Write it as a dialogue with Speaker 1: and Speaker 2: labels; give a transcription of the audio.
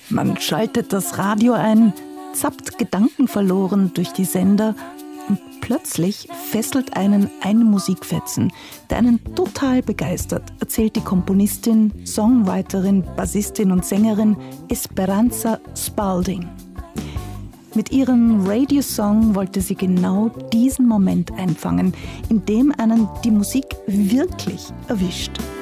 Speaker 1: Man schaltet das Radio ein, zappt gedankenverloren durch die Sender und plötzlich fesselt einen ein Musikfetzen, der einen total begeistert, erzählt die Komponistin, Songwriterin, Bassistin und Sängerin Esperanza Spalding. Mit ihrem Radiosong wollte sie genau diesen Moment einfangen, in dem einen die Musik wirklich erwischt.